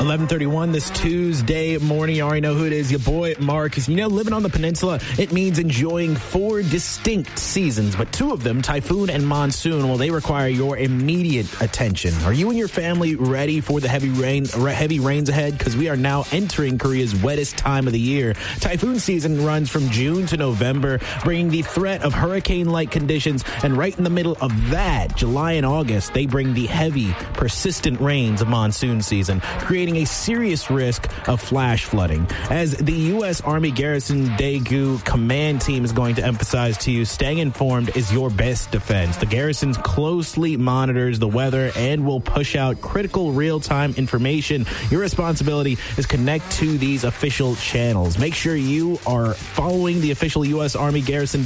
11:31 this Tuesday morning. You already know who it is, your boy Mark. Living on the peninsula, it means enjoying 4 distinct seasons, but 2 of them, typhoon and monsoon, well, they require your immediate attention. Are you and your family ready for the heavy rains ahead? Because we are now entering Korea's wettest time of the year. Typhoon season runs from June to November, bringing the threat of hurricane-like conditions, and right in the middle of that, July and August, they bring the heavy, persistent rains of monsoon season, creating a serious risk of flash flooding. As the U.S. Army Garrison Daegu Command Team is going to emphasize to you, staying informed is your best defense. The Garrison closely monitors the weather and will push out critical real-time information. Your responsibility is connect to these official channels. Make sure you are following the official U.S. Army Garrison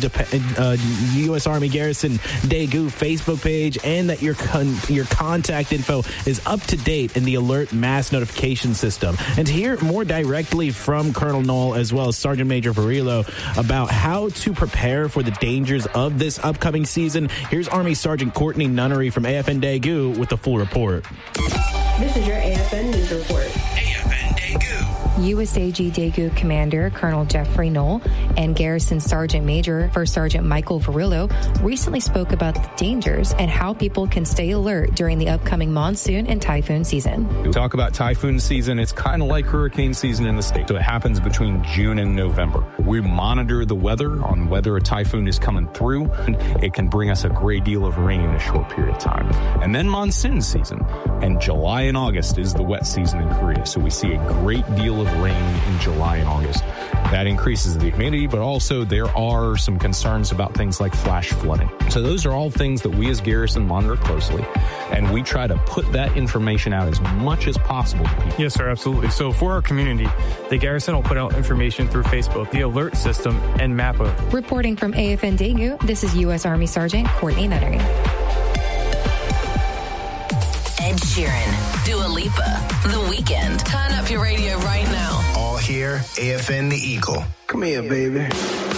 U.S. Army Garrison Daegu Facebook page, and that your contact info is up to date in the alert mass notification system. And to hear more directly from Colonel Knoll as well as Sergeant Major Varillo about how to prepare for the dangers of this upcoming season, here's Army Sergeant Courtney Nunnery from AFN Daegu with the full report. This is your AFN News Report. AFN Daegu. USAG Daegu Commander Colonel Jeffrey Knoll and Garrison Sergeant Major First Sergeant Michael Varillo recently spoke about the dangers and how people can stay alert during the upcoming monsoon and typhoon season. We talk about typhoon season. It's kind of like hurricane season in the state. So it happens between June and November. We monitor the weather on whether a typhoon is coming through. It can bring us a great deal of rain in a short period of time. And then monsoon season. And July and August is the wet season in Korea. So we see a great deal of rain in July and August. That increases the humidity, but also there are some concerns about things like flash flooding. So those are all things that we as Garrison monitor closely, and we try to put that information out as much as possible to people. Yes, sir, absolutely. So for our community, the Garrison will put out information through Facebook, the alert system, and MAPA. Reporting from AFN Daegu, this is U.S. Army Sergeant Courtney Nunnery. Ed Sheeran, Dua Lipa, The Weeknd. Turn up your radio right now. All here, AFN The Eagle. Come here, baby.